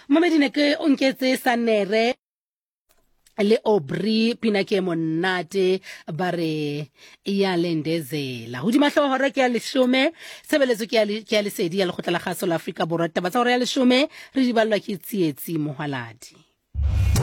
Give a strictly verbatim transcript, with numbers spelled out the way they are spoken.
Mamedine ke o nketse Sanere le Aubrey pina ke monate ba re ya lendezela hodima hlohoro ke ya leshome sebeletso ke ya ke ya lesedi ya lekgotla la kgaso la Afrika Borwa taba tsa hore ya leshome re di ballwa ke tsietsi Mohaladi.